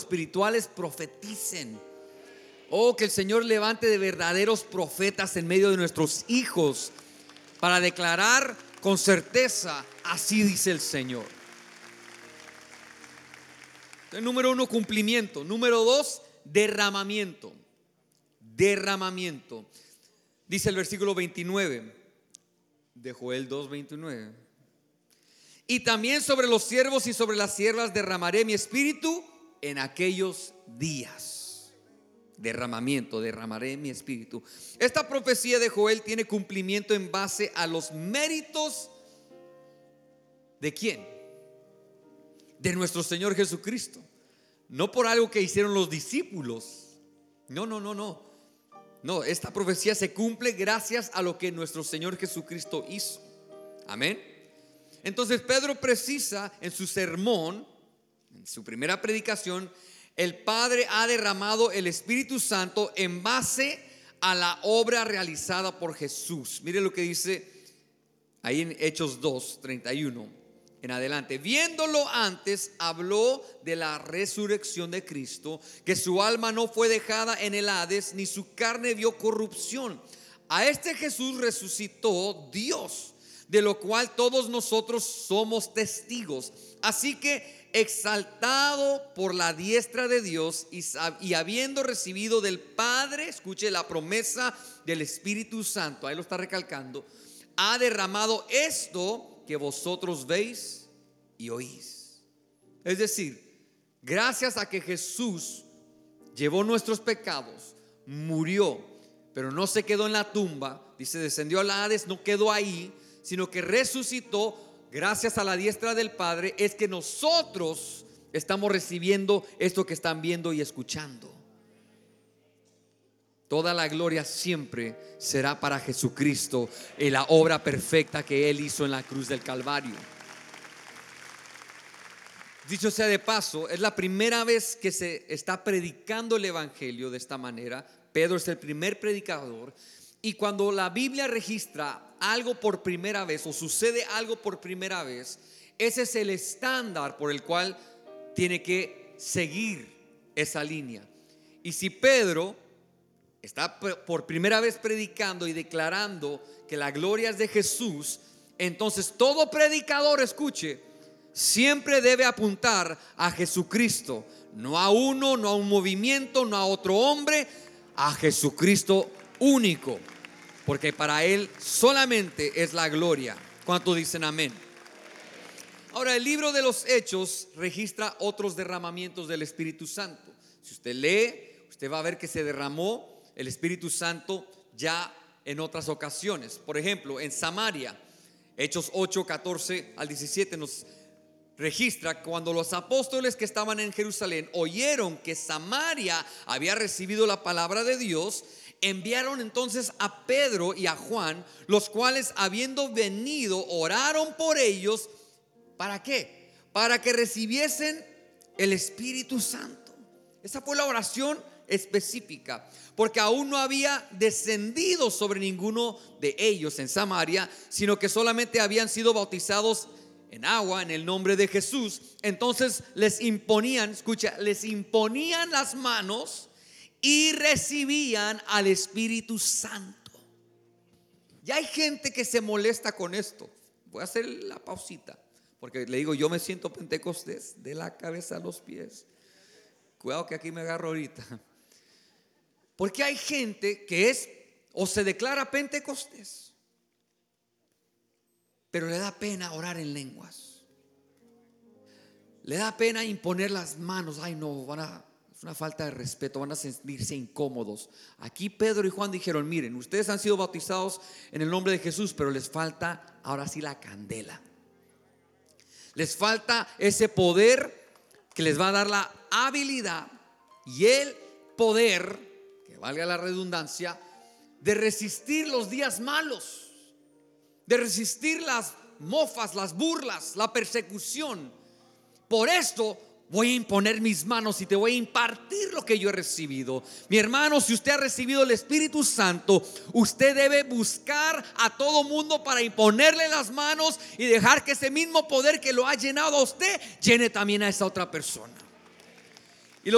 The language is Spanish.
espirituales profeticen. Oh, que el Señor levante de verdaderos profetas en medio de nuestros hijos para declarar con certeza: así dice el Señor. Entonces, número 1, cumplimiento. Número 2, derramamiento. Derramamiento. Dice el versículo 29 de Joel 2:29. Y también sobre los siervos y sobre las siervas derramaré mi espíritu en aquellos días. Derramamiento, derramaré mi espíritu. Esta profecía de Joel tiene cumplimiento en base a los méritos ¿de quién? De nuestro Señor Jesucristo. No por algo que hicieron los discípulos. No, esta profecía se cumple gracias a lo que nuestro Señor Jesucristo hizo. Amén. Entonces Pedro precisa en su sermón, en su primera predicación, el Padre ha derramado el Espíritu Santo en base a la obra realizada por Jesús. Mire lo que dice ahí en Hechos 2:31 en adelante. Viéndolo antes, habló de la resurrección de Cristo, que su alma no fue dejada en el Hades, ni su carne vio corrupción. A este Jesús resucitó Dios, de lo cual todos nosotros somos testigos. Así que, exaltado por la diestra de Dios y habiendo recibido del Padre, escuche, la promesa del Espíritu Santo, ahí lo está recalcando, ha derramado esto que vosotros veis y oís. Es decir, gracias a que Jesús llevó nuestros pecados, murió, pero no se quedó en la tumba, dice, descendió al Hades, no quedó ahí, sino que resucitó. Gracias a la diestra del Padre es que nosotros estamos recibiendo esto que están viendo y escuchando. Toda la gloria siempre será para Jesucristo y la obra perfecta que Él hizo en la cruz del Calvario. Dicho sea de paso, es la primera vez que se está predicando el evangelio de esta manera. Pedro es el primer predicador. Y cuando la Biblia registra algo por primera vez o sucede algo por primera vez, ese es el estándar por el cual tiene que seguir esa línea. Y si Pedro está por primera vez predicando y declarando que la gloria es de Jesús, entonces todo predicador, escuche, siempre debe apuntar a Jesucristo, no a uno, no a un movimiento, no a otro hombre, a Jesucristo único, porque para Él solamente es la gloria. ¿Cuántos dicen amén? Ahora, el libro de los Hechos registra otros derramamientos del Espíritu Santo. Si usted lee, usted va a ver que se derramó el Espíritu Santo ya en otras ocasiones. Por ejemplo, en Samaria, Hechos 8:14-17 nos registra cuando los apóstoles que estaban en Jerusalén oyeron que Samaria había recibido la palabra de Dios, enviaron entonces a Pedro y a Juan, los cuales, habiendo venido, oraron por ellos. ¿Para qué? Para que recibiesen el Espíritu Santo. Esa fue la oración específica, porque aún no había descendido sobre ninguno de ellos en Samaria, sino que solamente habían sido bautizados en agua en el nombre de Jesús. Entonces les imponían, escucha, les imponían las manos y recibían al Espíritu Santo. Ya hay gente que se molesta con esto. Voy a hacer la pausita, porque le digo, yo me siento pentecostés de la cabeza a los pies. Cuidado que aquí me agarro ahorita. Porque hay gente que es o se declara pentecostés, pero le da pena orar en lenguas. Le da pena imponer las manos. Ay, no, es una falta de respeto, van a sentirse incómodos. Aquí Pedro y Juan dijeron, miren, ustedes han sido bautizados en el nombre de Jesús, pero les falta ahora sí la candela. Les falta ese poder que les va a dar la habilidad y el poder, que valga la redundancia, de resistir los días malos, de resistir las mofas, las burlas, la persecución. Por esto voy a imponer mis manos y te voy a impartir lo que yo he recibido. Mi hermano, si usted ha recibido el Espíritu Santo, usted debe buscar a todo mundo para imponerle las manos y dejar que ese mismo poder que lo ha llenado a usted llene también a esa otra persona.